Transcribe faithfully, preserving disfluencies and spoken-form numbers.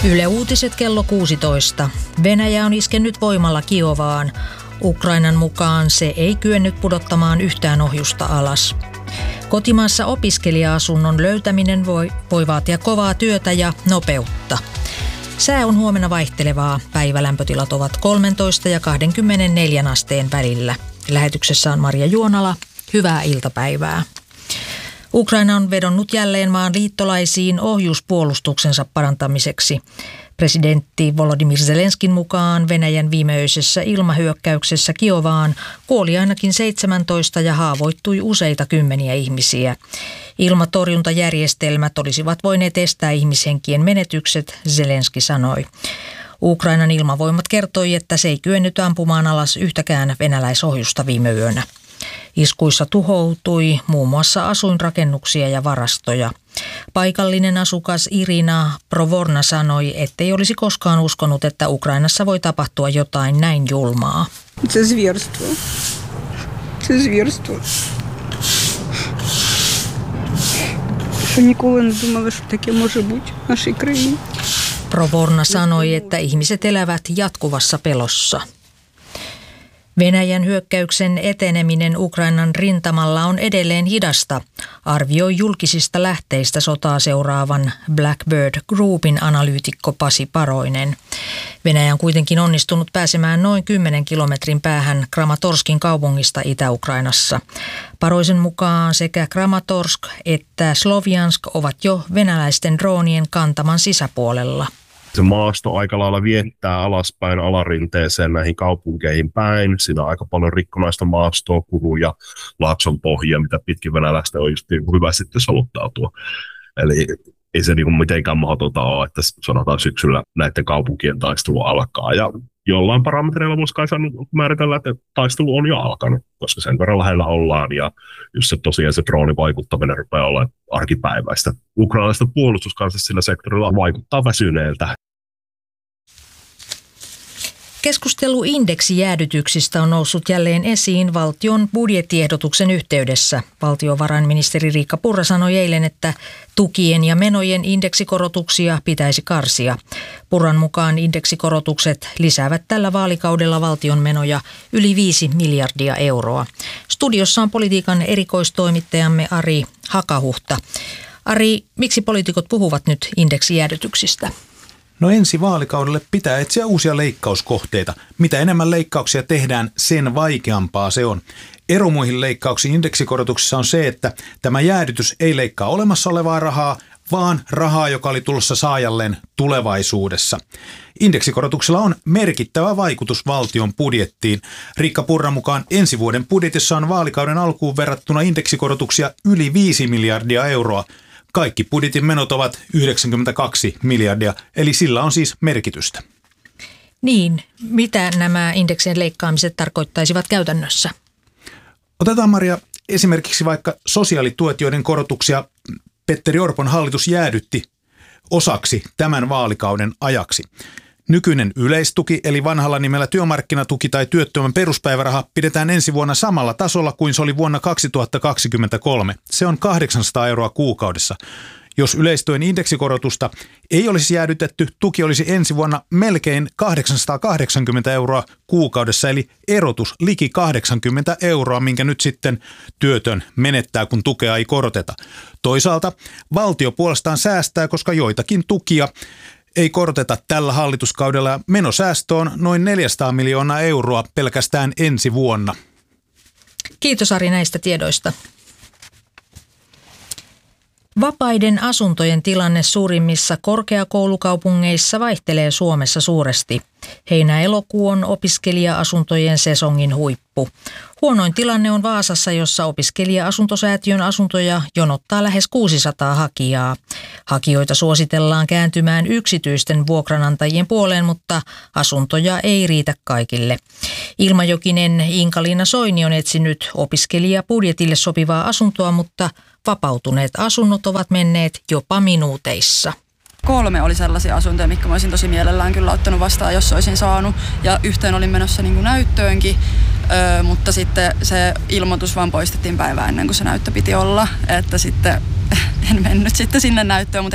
Yle Uutiset kello kuusitoista. Venäjä on iskennyt voimalla Kiovaan. Ukrainan mukaan se ei kyennyt pudottamaan yhtään ohjusta alas. Kotimaassa opiskelija-asunnon löytäminen voi, voi vaatia kovaa työtä ja nopeutta. Sää on huomenna vaihtelevaa. Päivälämpötilat ovat kolmetoista ja kaksikymmentäneljä asteen välillä. Lähetyksessä on Marja Juonala. Hyvää iltapäivää. Ukraina on vedonnut jälleen maan liittolaisiin ohjuspuolustuksensa parantamiseksi. Presidentti Volodymyr Zelenskin mukaan Venäjän viimeisessä ilmahyökkäyksessä Kiovaan kuoli ainakin seitsemäntoista ja haavoittui useita kymmeniä ihmisiä. Ilmatorjuntajärjestelmät olisivat voineet estää ihmishenkien menetykset, Zelenski sanoi. Ukrainan ilmavoimat kertoi, että se ei kyennyt ampumaan alas yhtäkään venäläisohjusta viime yönä. Iskuissa tuhoutui muun muassa asuinrakennuksia ja varastoja. Paikallinen asukas Irina Provorna sanoi, ettei olisi koskaan uskonut, että Ukrainassa voi tapahtua jotain näin julmaa. Це звірство. Це звірство. Що ніколи не думали, що таке може бути в нашій країні. Provorna sanoi, että ihmiset elävät jatkuvassa pelossa. Venäjän hyökkäyksen eteneminen Ukrainan rintamalla on edelleen hidasta, arvioi julkisista lähteistä sotaa seuraavan Blackbird Groupin analyytikko Pasi Paroinen. Venäjä on kuitenkin onnistunut pääsemään noin kymmenen kilometrin päähän Kramatorskin kaupungista Itä-Ukrainassa. Paroisen mukaan sekä Kramatorsk että Slovjansk ovat jo venäläisten droonien kantaman sisäpuolella. Se maasto aika lailla viettää alaspäin alarinteeseen näihin kaupunkeihin päin. Siinä on aika paljon rikkonaista maastoa, kuruja, laakson pohjia, mitä pitkin venäläistä on just hyvä sitten soluttautua. Eli ei se niin mitenkään mahdotonta ole, että sanotaan syksyllä näiden kaupunkien taistelu alkaa. Ja jollain parametreilla voisi kai määritellä, että taistelu on jo alkanut, koska sen verran lähellä ollaan. Ja just se tosiaan se droonivaikuttaminen rupeaa olla arkipäiväistä. Ukrainalaista puolustuskansa sillä sektorilla vaikuttaa väsyneeltä. Keskustelu indeksijäädytyksistä on noussut jälleen esiin valtion budjettiehdotuksen yhteydessä. Valtiovarainministeri Riikka Purra sanoi eilen, että tukien ja menojen indeksikorotuksia pitäisi karsia. Purran mukaan indeksikorotukset lisäävät tällä vaalikaudella valtion menoja yli viisi miljardia euroa. Studiossa on politiikan erikoistoimittajamme Ari Hakahuhta. Ari, miksi poliitikot puhuvat nyt indeksijäädytyksistä? No ensi vaalikaudelle pitää etsiä uusia leikkauskohteita. Mitä enemmän leikkauksia tehdään, sen vaikeampaa se on. Ero muihin leikkauksiin indeksikorotuksissa on se, että tämä jäädytys ei leikkaa olemassa olevaa rahaa, vaan rahaa, joka oli tulossa saajalleen tulevaisuudessa. Indeksikorotuksella on merkittävä vaikutus valtion budjettiin. Riikka Purran mukaan ensi vuoden budjetissa on vaalikauden alkuun verrattuna indeksikorotuksia yli viisi miljardia euroa. Kaikki budjetin menot ovat yhdeksänkymmentäkaksi miljardia, eli sillä on siis merkitystä. Niin, mitä nämä indeksien leikkaamiset tarkoittaisivat käytännössä? Otetaan, Maria, esimerkiksi vaikka sosiaalituet, joiden korotuksia Petteri Orpon hallitus jäädytti osaksi tämän vaalikauden ajaksi. Nykyinen yleistuki, eli vanhalla nimellä työmarkkinatuki tai työttömän peruspäiväraha, pidetään ensi vuonna samalla tasolla kuin se oli vuonna kaksituhattakaksikymmentäkolme. Se on kahdeksansataa euroa kuukaudessa. Jos yleistuen indeksikorotusta ei olisi jäädytetty, tuki olisi ensi vuonna melkein kahdeksansataakahdeksankymmentä euroa kuukaudessa, eli erotus liki kahdeksankymmentä euroa, minkä nyt sitten työtön menettää, kun tukea ei koroteta. Toisaalta valtio puolestaan säästää, koska joitakin tukia ei koroteta tällä hallituskaudella. Menosäästö on noin neljäsataa miljoonaa euroa pelkästään ensi vuonna. Kiitos Ari näistä tiedoista. Vapaiden asuntojen tilanne suurimmissa korkeakoulukaupungeissa vaihtelee Suomessa suuresti. Heinä-elokuu on opiskelija-asuntojen sesongin huippu. Huonoin tilanne on Vaasassa, jossa opiskelija-asuntosäätiön asuntoja jonottaa lähes kuusisataa hakijaa. Hakijoita suositellaan kääntymään yksityisten vuokranantajien puoleen, mutta asuntoja ei riitä kaikille. Ilmajokinen Inka-Liina Soini on etsinyt opiskelijabudjetille sopivaa asuntoa, mutta vapautuneet asunnot ovat menneet jopa minuuteissa. Kolme oli sellaisia asuntoja, mitkä mä olisin tosi mielellään kyllä ottanut vastaan, jos olisin saanut. Ja yhteen olin menossa niin kuin näyttöönkin, öö, mutta sitten se ilmoitus vaan poistettiin päivää ennen kuin se näyttö piti olla. Että sitten en mennyt sitten sinne näyttöön, mutta